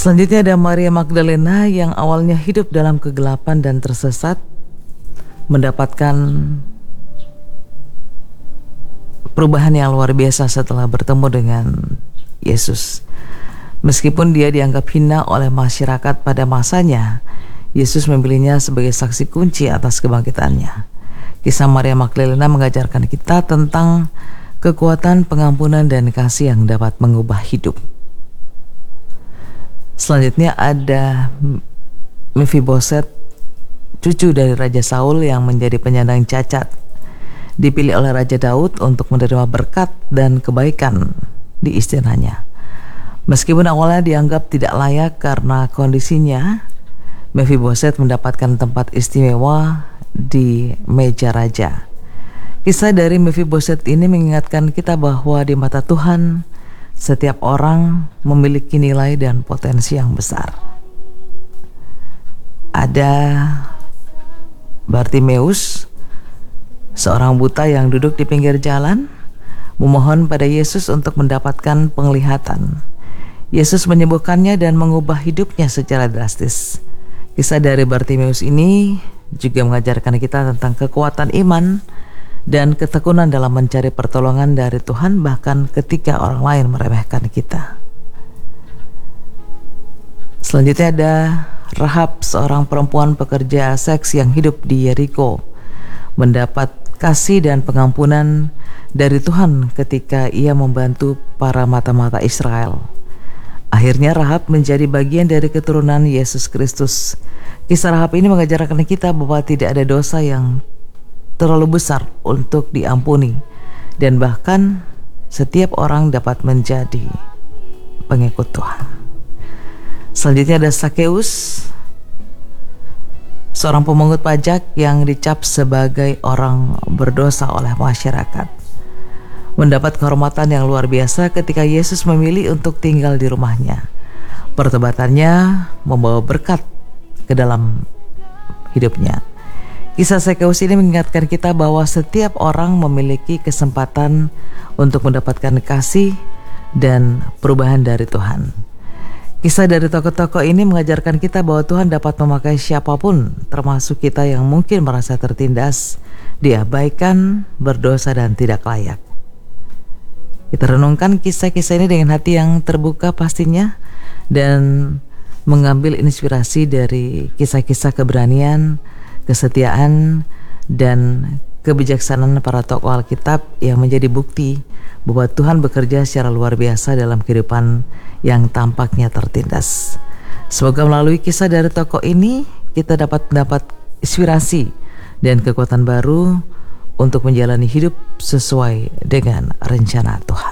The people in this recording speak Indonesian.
Selanjutnya ada Maria Magdalena yang awalnya hidup dalam kegelapan dan tersesat, mendapatkan perubahan yang luar biasa setelah bertemu dengan Yesus. Meskipun dia dianggap hina oleh masyarakat pada masanya, Yesus memilihnya sebagai saksi kunci atas kebangkitannya. Kisah Maria Magdalena mengajarkan kita tentang kekuatan pengampunan dan kasih yang dapat mengubah hidup. Selanjutnya ada Mephiboset, cucu dari Raja Saul yang menjadi penyandang cacat, dipilih oleh Raja Daud untuk menerima berkat dan kebaikan di istilahnya. Meskipun awalnya dianggap tidak layak karena kondisinya, Mephiboset mendapatkan tempat istimewa di meja raja. Kisah dari Mephiboset ini mengingatkan kita bahwa di mata Tuhan, setiap orang memiliki nilai dan potensi yang besar. Ada Bartimeus, seorang buta yang duduk di pinggir jalan, memohon pada Yesus untuk mendapatkan penglihatan. Yesus menyembuhkannya dan mengubah hidupnya secara drastis. Kisah dari Bartimeus ini juga mengajarkan kita tentang kekuatan iman dan ketekunan dalam mencari pertolongan dari Tuhan bahkan ketika orang lain meremehkan kita. Selanjutnya ada Rahab, seorang perempuan pekerja seks yang hidup di Yeriko, mendapat kasih dan pengampunan dari Tuhan ketika ia membantu para mata-mata Israel. Akhirnya Rahab menjadi bagian dari keturunan Yesus Kristus. Kisah Rahab ini mengajarkan kita bahwa tidak ada dosa yang terlalu besar untuk diampuni, dan bahkan setiap orang dapat menjadi pengikut Tuhan. Selanjutnya ada Sakeus, seorang pemungut pajak yang dicap sebagai orang berdosa oleh masyarakat, mendapat kehormatan yang luar biasa ketika Yesus memilih untuk tinggal di rumahnya. Pertobatannya membawa berkat ke dalam hidupnya. Kisah Sakeus ini mengingatkan kita bahwa setiap orang memiliki kesempatan untuk mendapatkan kasih dan perubahan dari Tuhan. Kisah dari tokoh-tokoh ini mengajarkan kita bahwa Tuhan dapat memakai siapapun, termasuk kita yang mungkin merasa tertindas, diabaikan, berdosa, dan tidak layak. Kita renungkan kisah-kisah ini dengan hati yang terbuka pastinya, dan mengambil inspirasi dari kisah-kisah keberanian, kesetiaan, dan kebijaksanaan para tokoh Alkitab yang menjadi bukti bahwa Tuhan bekerja secara luar biasa dalam kehidupan yang tampaknya tertindas. Semoga melalui kisah dari tokoh ini kita dapat mendapat inspirasi dan kekuatan baru untuk menjalani hidup sesuai dengan rencana Tuhan.